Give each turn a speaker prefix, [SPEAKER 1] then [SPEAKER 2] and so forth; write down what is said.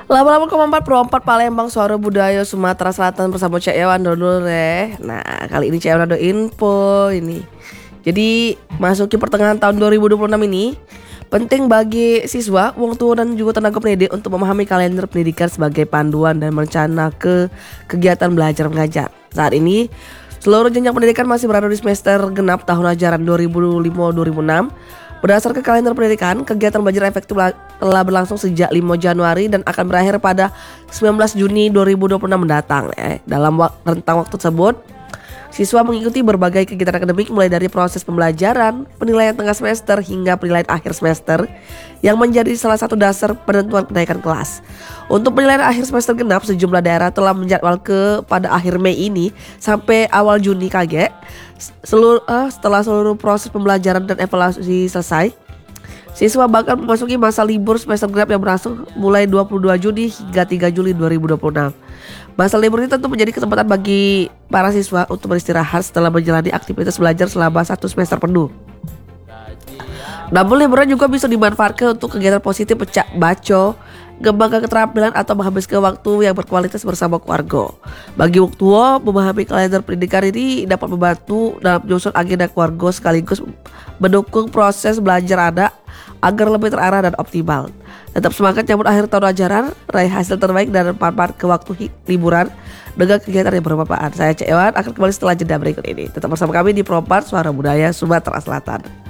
[SPEAKER 1] Lama-lama Kompas Pro 4 Palembang Suara Budaya Sumatera Selatan bersama Cek Ewan dulu deh. Nah, kali ini Cek Ewan ada info ini. Jadi, masuki pertengahan tahun 2026 ini penting bagi siswa, wong tua dan juga tenaga pendidik untuk memahami kalender pendidikan sebagai panduan dan merencana ke kegiatan belajar mengajar. Saat ini, seluruh jenjang pendidikan masih berada di semester genap tahun ajaran 2005-2006. Berdasarkan kalender pendidikan, kegiatan belajar efektif telah berlangsung sejak 5 Januari dan akan berakhir pada 19 Juni 2026 mendatang. Dalam rentang waktu tersebut, siswa mengikuti berbagai kegiatan akademik mulai dari proses pembelajaran, penilaian tengah semester hingga penilaian akhir semester yang menjadi salah satu dasar penentuan kenaikan kelas. Untuk penilaian akhir semester genap, sejumlah daerah telah menjadwal pada akhir Mei ini sampai awal Juni KG. Setelah seluruh proses pembelajaran dan evaluasi selesai, siswa bakal memasuki masa libur semester genap yang berlangsung mulai 22 Juni hingga 3 Juli 2026. Masa libur ini tentu menjadi kesempatan bagi para siswa untuk beristirahat setelah menjalani aktivitas belajar selama 1 semester penuh. Namun liburan juga bisa dimanfaatkan untuk kegiatan positif pecah baco, mengembangkan keterampilan atau menghabiskan waktu yang berkualitas bersama keluarga. Bagi wong tua, memahami kalender pendidikan ini dapat membantu dalam menyusun agenda keluarga sekaligus mendukung proses belajar anak agar lebih terarah dan optimal. Tetap semangat nyambut akhir tahun ajaran, raih hasil terbaik dan manfaat ke waktu liburan dengan kegiatan yang bermanfaat. Saya Cek Ewan akan kembali setelah jeda berikut ini. Tetap bersama kami di Pro 4 Suara Budaya Sumatera Selatan.